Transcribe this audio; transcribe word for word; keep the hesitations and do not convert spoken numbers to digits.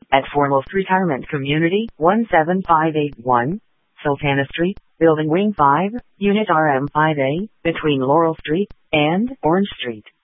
at Foremost Retirement Community, one seven five eight one, Sultana Street, Building Wing five, Unit R M five A, between Laurel Street and Orange Street.